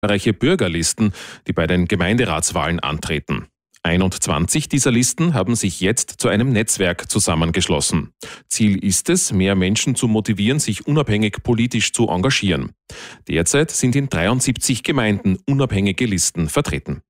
zahlreiche Bürgerlisten, die bei den Gemeinderatswahlen antreten. 21 dieser Listen haben sich jetzt zu einem Netzwerk zusammengeschlossen. Ziel ist es, mehr Menschen zu motivieren, sich unabhängig politisch zu engagieren. Derzeit sind in 73 Gemeinden unabhängige Listen vertreten.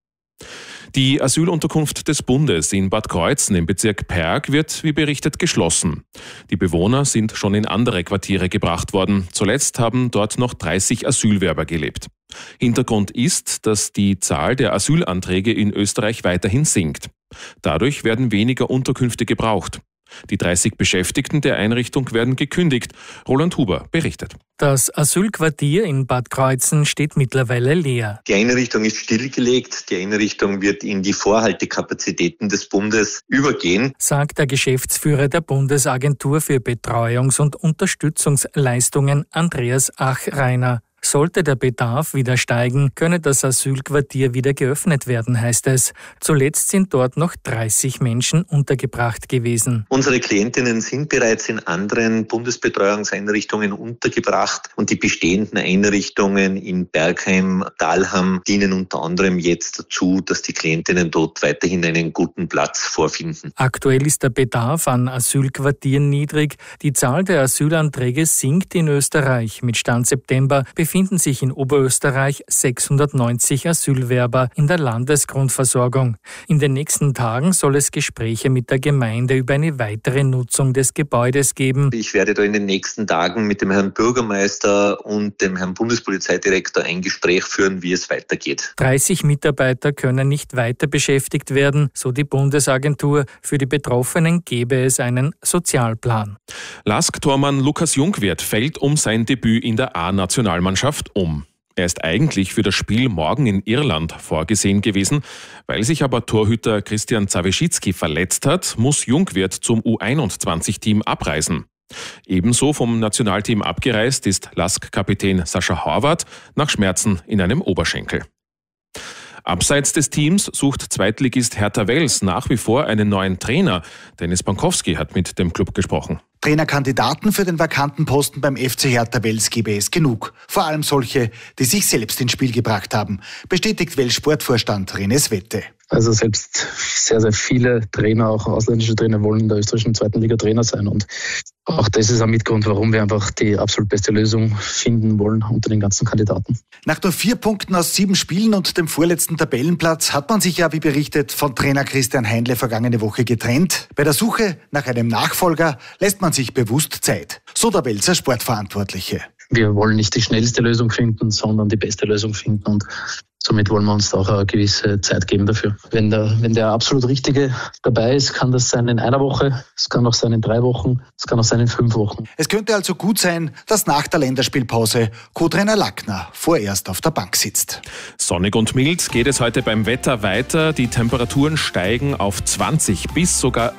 Die Asylunterkunft des Bundes in Bad Kreuzen im Bezirk Perg wird, wie berichtet, geschlossen. Die Bewohner sind schon in andere Quartiere gebracht worden. Zuletzt haben dort noch 30 Asylwerber gelebt. Hintergrund ist, dass die Zahl der Asylanträge in Österreich weiterhin sinkt. Dadurch werden weniger Unterkünfte gebraucht. Die 30 Beschäftigten der Einrichtung werden gekündigt. Roland Huber berichtet. Das Asylquartier in Bad Kreuzen steht mittlerweile leer. Die Einrichtung ist stillgelegt. Die Einrichtung wird in die Vorhaltekapazitäten des Bundes übergehen, sagt der Geschäftsführer der Bundesagentur für Betreuungs- und Unterstützungsleistungen Andreas Achreiner. Sollte der Bedarf wieder steigen, könne das Asylquartier wieder geöffnet werden, heißt es. Zuletzt sind dort noch 30 Menschen untergebracht gewesen. Unsere Klientinnen sind bereits in anderen Bundesbetreuungseinrichtungen untergebracht und die bestehenden Einrichtungen in Bergheim, Dahlham dienen unter anderem jetzt dazu, dass die Klientinnen dort weiterhin einen guten Platz vorfinden. Aktuell ist der Bedarf an Asylquartieren niedrig. Die Zahl der Asylanträge sinkt in Österreich. Mit Stand September befinden sich in Oberösterreich 690 Asylwerber in der Landesgrundversorgung. In den nächsten Tagen soll es Gespräche mit der Gemeinde über eine weitere Nutzung des Gebäudes geben. Ich werde da in den nächsten Tagen mit dem Herrn Bürgermeister und dem Herrn Bundespolizeidirektor ein Gespräch führen, wie es weitergeht. 30 Mitarbeiter können nicht weiter beschäftigt werden, so die Bundesagentur. Für die Betroffenen gäbe es einen Sozialplan. LASK-Tormann Lukas Jungwirth fällt um sein Debüt in der A-Nationalmannschaft um. Er ist eigentlich für das Spiel morgen in Irland vorgesehen gewesen. Weil sich aber Torhüter Christian Zawiszycki verletzt hat, muss Jungwirth zum U21-Team abreisen. Ebenso vom Nationalteam abgereist ist LASK-Kapitän Sascha Horvath nach Schmerzen in einem Oberschenkel. Abseits des Teams sucht Zweitligist Hertha Wels nach wie vor einen neuen Trainer. Dennis Bankowski hat mit dem Club gesprochen. Trainerkandidaten für den vakanten Posten beim FC Hertha Wels gäbe es genug. Vor allem solche, die sich selbst ins Spiel gebracht haben, bestätigt Wels Sportvorstand René Svette. Also selbst sehr, sehr viele Trainer, auch ausländische Trainer, wollen in der österreichischen zweiten Liga Trainer sein. Und auch das ist ein Mitgrund, warum wir einfach die absolut beste Lösung finden wollen unter den ganzen Kandidaten. Nach nur 4 Punkten aus 7 Spielen und dem vorletzten Tabellenplatz hat man sich ja, wie berichtet, von Trainer Christian Heinle vergangene Woche getrennt. Bei der Suche nach einem Nachfolger lässt man sich bewusst Zeit. So der Welser Sportverantwortliche. Wir wollen nicht die schnellste Lösung finden, sondern die beste Lösung finden. Und somit wollen wir uns auch eine gewisse Zeit geben dafür. Wenn der absolut Richtige dabei ist, kann das sein in einer Woche, es kann auch sein in 3 Wochen, es kann auch sein in 5 Wochen. Es könnte also gut sein, dass nach der Länderspielpause Co-Trainer Lackner vorerst auf der Bank sitzt. Sonnig und mild geht es heute beim Wetter weiter. Die Temperaturen steigen auf 20 bis sogar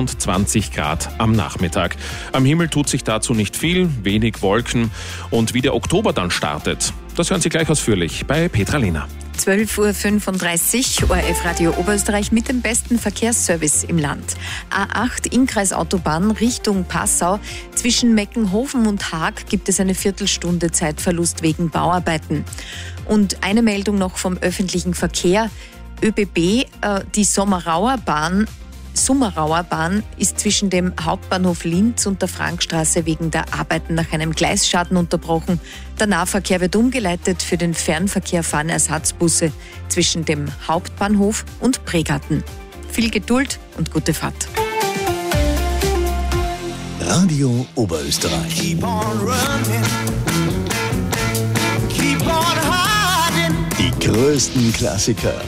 26 Grad am Nachmittag. Am Himmel tut sich dazu nicht viel, wenig Wolken. Und wie der Oktober dann startet, das hören Sie gleich ausführlich bei Petra Lehner. 12.35 Uhr, ORF Radio Oberösterreich mit dem besten Verkehrsservice im Land. A8 Innkreisautobahn Richtung Passau. Zwischen Meckenhofen und Haag gibt es eine Viertelstunde Zeitverlust wegen Bauarbeiten. Und eine Meldung noch vom öffentlichen Verkehr. ÖBB, die Sommerauer Bahn ist zwischen dem Hauptbahnhof Linz und der Frankstraße wegen der Arbeiten nach einem Gleisschaden unterbrochen. Der Nahverkehr wird umgeleitet. Für den Fernverkehr fahren Ersatzbusse zwischen dem Hauptbahnhof und Pregarten. Viel Geduld und gute Fahrt. Radio Oberösterreich. Keep on running. Keep on hiding. Die größten Klassiker.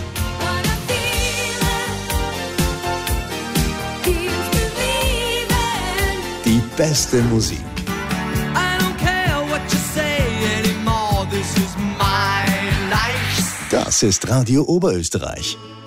Die beste Musik. Das ist Radio Oberösterreich.